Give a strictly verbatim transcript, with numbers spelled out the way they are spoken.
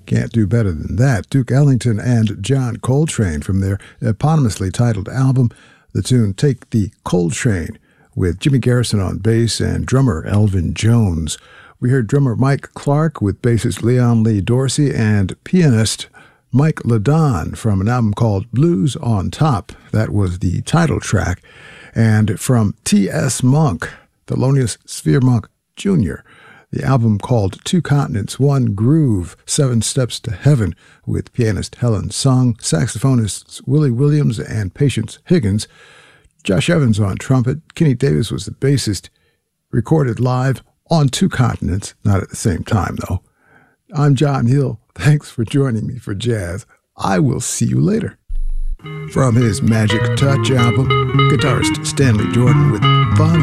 Can't do better than that. Duke Ellington and John Coltrane from their eponymously titled album, the tune Take the Coltrane, with Jimmy Garrison on bass and drummer Elvin Jones. We heard drummer Mike Clark with bassist Leon Lee Dorsey and pianist Mike Ladon from an album called Blues on Top. That was the title track. And from T S. Monk, Thelonious Sphere Monk Junior, the album called Two Continents, One Groove, Seven Steps to Heaven, with pianist Helen Sung, saxophonists Willie Williams and Patience Higgins, Josh Evans on trumpet, Kenny Davis was the bassist, recorded live on two continents, not at the same time though. I'm John Hill. Thanks for joining me for jazz. I will see you later. From his Magic Touch album, guitarist Stanley Jordan with Fun